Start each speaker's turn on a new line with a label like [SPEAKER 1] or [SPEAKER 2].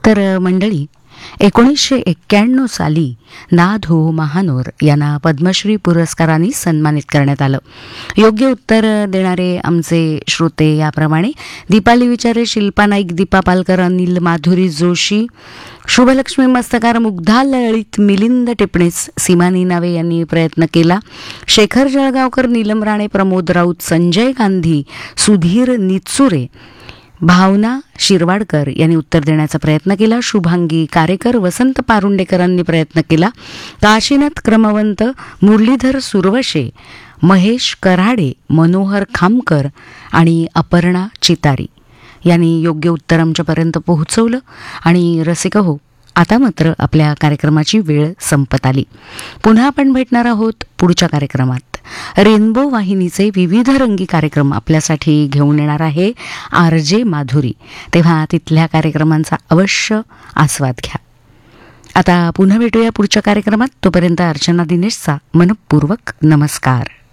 [SPEAKER 1] तर मंडळी, 1991 साली ना.धो. महानोर यांना पद्मश्री पुरस्काराने सन्मानित करण्यात आलं. योग्य उत्तर देणारे आमचे श्रोते याप्रमाणे: दीपाली विचारे, शिल्पा नाईक, दीपा पालकर, अनिल माधुरी जोशी, शुभलक्ष्मी मस्तकार, मुग्धा ललित, मिलिंद टिपणीस, सीमानी नावे यांनी प्रयत्न केला. शेखर जळगावकर, नीलम राणे, प्रमोद राऊत, संजय गांधी, सुधीर निचुरे, भावना शिरवाडकर यांनी उत्तर देण्याचा प्रयत्न केला. शुभांगी कारेकर, वसंत पारुंडेकरांनी प्रयत्न केला. काशीनाथ क्रमवंत, मुरलीधर सुरवशे, महेश कराडे, मनोहर खामकर आणि अपर्णा चितारी यांनी योग्य उत्तर आमच्यापर्यंत पोहोचवलं. आणि रसिक हो, आता मात्र आपल्या कार्यक्रमाची वेळ संपत आली. पुन्हा आपण भेटणार आहोत पुढच्या कार्यक्रमात. रेनबो वाहिनीचे विविध रंगी कार्यक्रम आपल्यासाठी घेऊन येणार आहे RJ माधुरी. तेव्हा तिथल्या कार्यक्रमांचा अवश्य आस्वाद घ्या. आता पुन्हा भेटूया पुढच्या कार्यक्रमात. तोपर्यंत अर्चना दिनेशचा मनपूर्वक नमस्कार.